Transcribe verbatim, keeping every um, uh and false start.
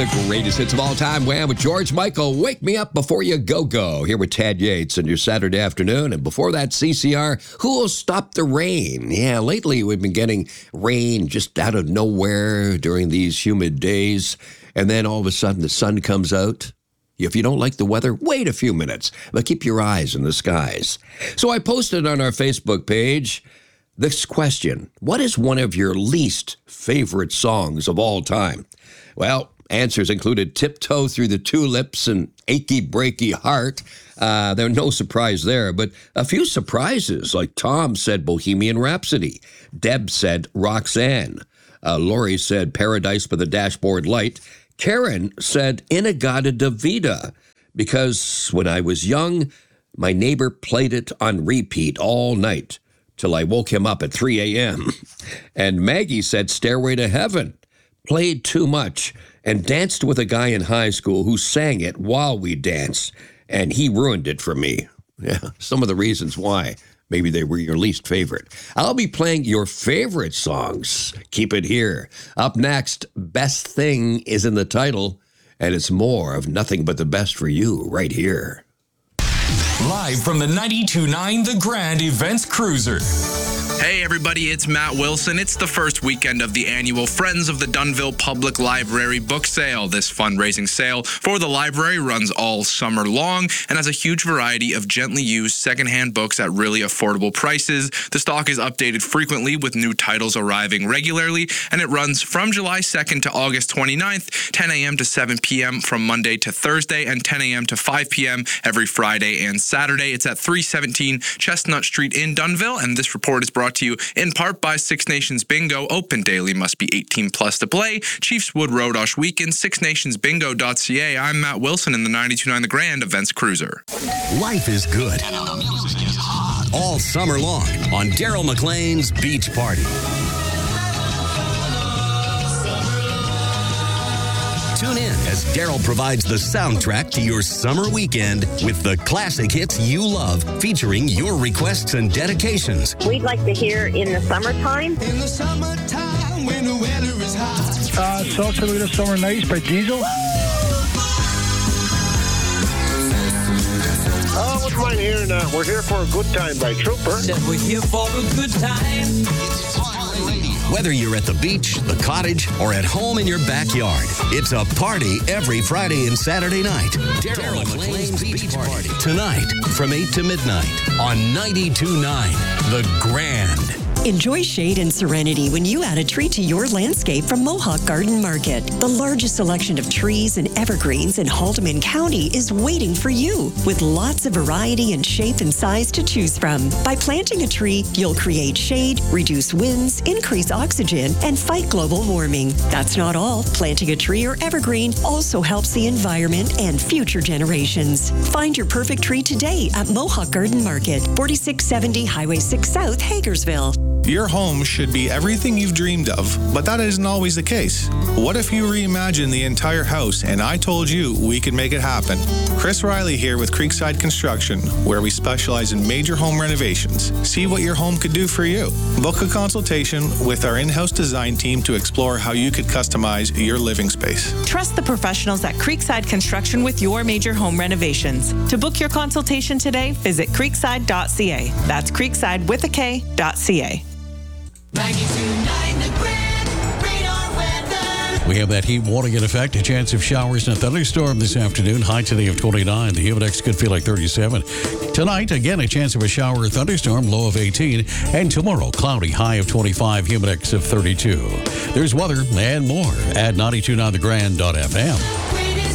The greatest hits of all time. Wham! With George Michael. Wake me up before you go-go. Here with Tad Yates on your Saturday afternoon. And before that, C C R, Who Will Stop the Rain? Yeah, lately we've been getting rain just out of nowhere during these humid days. And then all of a sudden the sun comes out. If you don't like the weather, wait a few minutes, but keep your eyes in the skies. So I posted on our Facebook page this question: what is one of your least favorite songs of all time? Well, answers included Tiptoe Through the Tulips and Achy Breaky Heart. Uh, there no surprise there, but a few surprises, like Tom said Bohemian Rhapsody. Deb said Roxanne. Uh, Lori said Paradise by the Dashboard Light. Karen said In-A-Gadda-Da-Vida, because when I was young, my neighbor played it on repeat all night till I woke him up at three a.m. And Maggie said Stairway to Heaven. Played too much and danced with a guy in high school who sang it while we danced, and he ruined it for me. Yeah, some of the reasons why. Maybe they were your least favorite. I'll be playing your favorite songs. Keep it here. Up next, Best Thing is in the title, and it's more of nothing but the best for you right here. Live from the ninety-two point nine The Grand Events Cruiser. Hey everybody, it's Matt Wilson. It's the first weekend of the annual Friends of the Dunnville Public Library book sale. This fundraising sale for the library runs all summer long and has a huge variety of gently used secondhand books at really affordable prices. The stock is updated frequently with new titles arriving regularly, and it runs from July second to August twenty-ninth, ten a.m. to seven p.m. from Monday to Thursday, and ten a.m. to five p.m. every Friday and Saturday. It's at three seventeen Chestnut Street in Dunnville, and this report is brought to you in part by Six Nations Bingo. Open daily, must be eighteen plus to play. Chiefs Wood Road Osh Weekend, six nations bingo dot c a. I'm Matt Wilson in the ninety-two point nine The Grand Events Cruiser. Life is good. And the music is hot. All summer long on Daryl McLean's Beach Party. Tune in as Daryl provides the soundtrack to your summer weekend with the classic hits you love, featuring your requests and dedications. We'd like to hear In the Summertime. In the summertime when the weather is hot. Uh, Salsa Little Summer Nights by Diesel. Oh, what's mine here? And, uh, we're here for a good time by Trooper. Said we're here for a good time. Whether you're at the beach, the cottage, or at home in your backyard, it's a party every Friday and Saturday night. Daryl McLean's Beach Party. Tonight from eight to midnight on ninety-two point nine The Grand. Enjoy shade and serenity when you add a tree to your landscape from Mohawk Garden Market. The largest selection of trees and evergreens in Haldeman County is waiting for you, with lots of variety in shape and size to choose from. By planting a tree, you'll create shade, reduce winds, increase oxygen, and fight global warming. That's not all. Planting a tree or evergreen also helps the environment and future generations. Find your perfect tree today at Mohawk Garden Market, forty-six seventy Highway six South, Hagersville. Your home should be everything you've dreamed of, but that isn't always the case. What if you reimagine the entire house and I told you we could make it happen? Chris Riley here with Creekside Construction, where we specialize in major home renovations. See what your home could do for you. Book a consultation with our in-house design team to explore how you could customize your living space. Trust the professionals at Creekside Construction with your major home renovations. To book your consultation today, visit creekside dot c a. That's creekside with a K dot c a. ninety-two point nine The Grand Radar Weather. We have that heat warning in effect. A chance of showers and a thunderstorm this afternoon. High today of twenty-nine. The humidex could feel like thirty-seven. Tonight, again, a chance of a shower or thunderstorm. Low of eighteen. And tomorrow, cloudy. High of twenty-five. Humidex of thirty-two. There's weather and more at ninety-two point nine the grand dot f m.